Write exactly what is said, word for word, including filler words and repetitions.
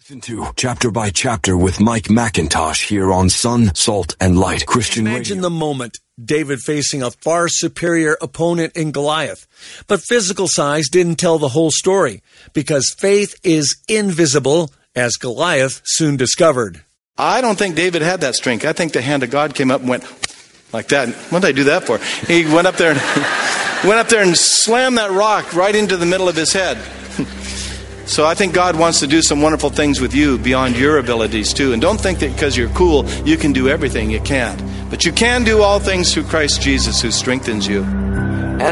Listen to Chapter by Chapter with Mike McIntosh here on Sun, Salt, and Light Christian Radio. Imagine the moment, David facing a far superior opponent in Goliath. But physical size didn't tell the whole story, because faith is invisible, as Goliath soon discovered. I don't think David had that strength. I think the hand of God came up and went like that. What did I do that for? He went up there and went up there and slammed that rock right into the middle of his head. So I think God wants to do some wonderful things with you beyond your abilities too. And don't think that because you're cool, you can do everything. You can't. But you can do all things through Christ Jesus who strengthens you.